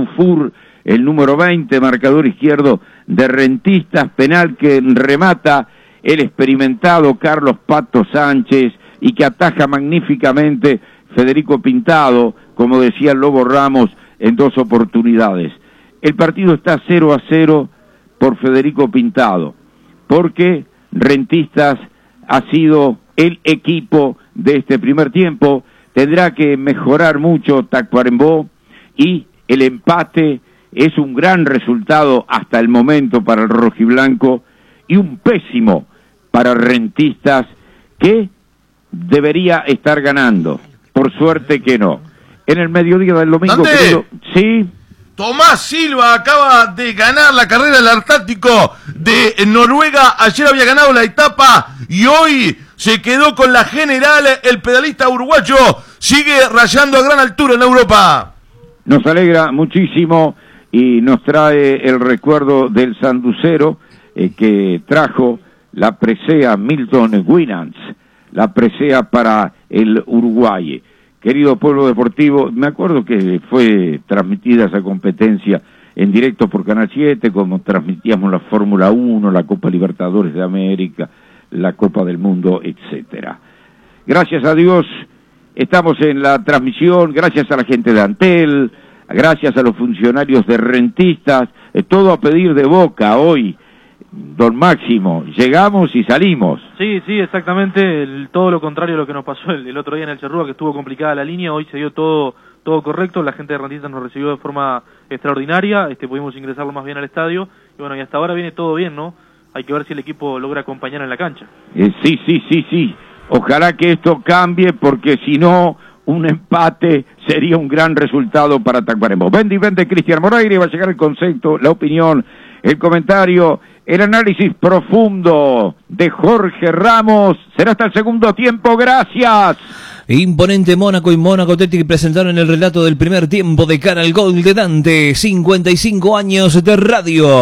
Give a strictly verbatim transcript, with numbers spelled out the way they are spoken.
Dufour, el número veinte, marcador izquierdo de Rentistas, penal que remata el experimentado Carlos Pato Sánchez y que ataja magníficamente Federico Pintado, como decía el Lobo Ramos, en dos oportunidades. El partido está cero a cero por Federico Pintado, porque Rentistas ha sido el equipo de este primer tiempo. Tendrá que mejorar mucho Tacuarembó y el empate es un gran resultado hasta el momento para el rojiblanco y un pésimo para Rentistas, que debería estar ganando. Por suerte que no. En el mediodía del domingo, querido, sí. Tomás Silva acaba de ganar la carrera del Antártico de Noruega. Ayer había ganado la etapa y hoy se quedó con la general. El pedalista uruguayo sigue rayando a gran altura en Europa. Nos alegra muchísimo y nos trae el recuerdo del sanducero eh, que trajo la presea Milton Winans, la presea para el Uruguay. Querido pueblo deportivo, me acuerdo que fue transmitida esa competencia en directo por Canal siete, como transmitíamos la Fórmula uno, la Copa Libertadores de América, la Copa del Mundo, etcétera. Gracias a Dios estamos en la transmisión, gracias a la gente de Antel, gracias a los funcionarios de Rentistas, eh, todo a pedir de boca hoy. Don Máximo, llegamos y salimos. Sí, sí, exactamente, el, todo lo contrario a lo que nos pasó el, el otro día en el Charrúa, que estuvo complicada la línea. Hoy se dio todo todo correcto, la gente de Rentistas nos recibió de forma extraordinaria, este pudimos ingresarlo más bien al estadio, y bueno, y hasta ahora viene todo bien, ¿no? Hay que ver si el equipo logra acompañar en la cancha. Eh, sí, sí, sí, sí, ojalá que esto cambie, porque si no, un empate sería un gran resultado para Tacuarembó. Vende y vende Cristian Moreira, y va a llegar el concepto, la opinión, el comentario, el análisis profundo de Jorge Ramos. Será hasta el segundo tiempo, gracias. Imponente Mónaco y Mónaco Athletic presentaron el relato del primer tiempo de cara al gol de Dante. cincuenta y cinco años de radio.